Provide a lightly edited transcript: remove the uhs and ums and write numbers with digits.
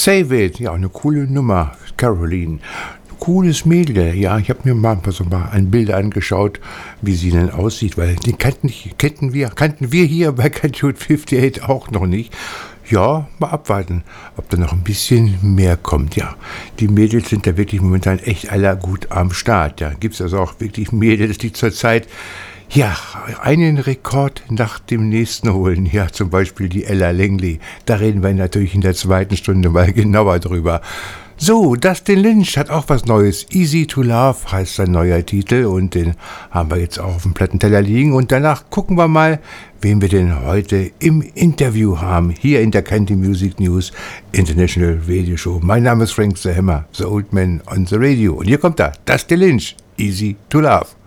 Save It, ja, eine coole Nummer, Caroline. Cooles Mädel, ja, ich habe mir mal ein Bild angeschaut, wie sie denn aussieht, weil die kannten wir hier bei Cantute 58 auch noch nicht. Ja, mal abwarten, ob da noch ein bisschen mehr kommt, ja. Die Mädels sind da wirklich momentan echt alle gut am Start, ja. Gibt es also auch wirklich Mädels, die zurzeit, ja, einen Rekord nach dem nächsten holen, ja, zum Beispiel die Ella Langley. Da reden wir natürlich in der zweiten Stunde mal genauer drüber. So, Dustin Lynch hat auch was Neues. Easy to Love heißt sein neuer Titel und den haben wir jetzt auch auf dem Plattenteller liegen. Und danach gucken wir mal, wen wir denn heute im Interview haben, hier in der Country Music News International Radio Show. Mein Name ist Frank the Hammer, the Old Man on the Radio. Und hier kommt er, Dustin Lynch, Easy to Love.